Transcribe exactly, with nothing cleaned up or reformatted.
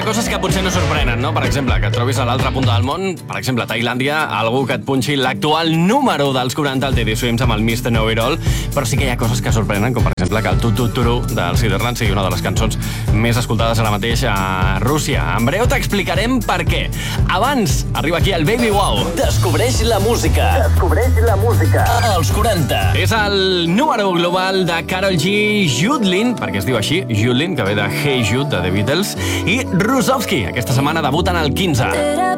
coses que potser no sorprenen, no? Per exemple, que et trobis a l'altra punta del món, per exemple, a Tailàndia, algú que et punxi l'actual número dels quaranta al Teddy Swims amb el mister Know It All, però sí que hi ha coses que sorprenen, com per exemple que el Tut Tut Turu del Siderland sigui una de les cançons més escoltades ara mateix a Rússia. En breu t'explicarem per què. Abans, arriba aquí el Baby Wow. Descobreix la música. Descobreix la música. Als quaranta. És el número global de Karol G, Judlin, perquè es diu així, Judlin, que ve de Hey Jude, de The Beatles, i Rusovski. Aquesta setmana debuten al quinze. तेरा